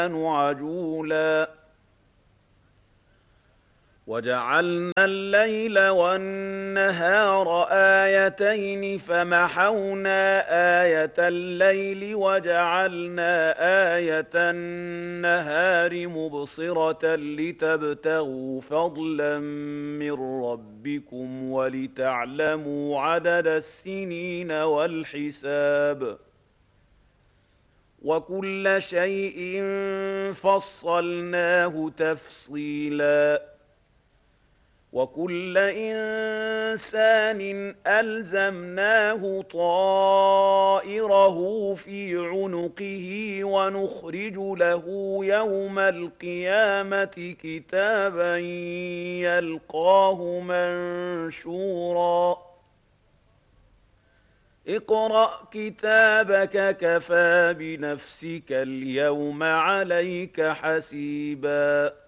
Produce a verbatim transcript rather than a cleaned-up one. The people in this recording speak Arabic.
عجولا وجعلنا الليل والنهار آيتين فمحونا آية الليل وجعلنا آية النهار مبصرة لتبتغوا فضلا من ربكم ولتعلموا عدد السنين والحساب وكل شيء فصلناه تفصيلا وكل إنسان ألزمناه طائره في عنقه ونخرج له يوم القيامة كتابا يلقاه منشورا اقرأ كتابك كفى بنفسك اليوم عليك حسيبا